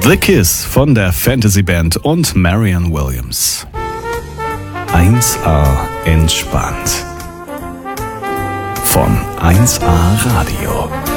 The Kiss von der Fantasy Band und Marianne Williams. 1A entspannt. Von 1A Radio.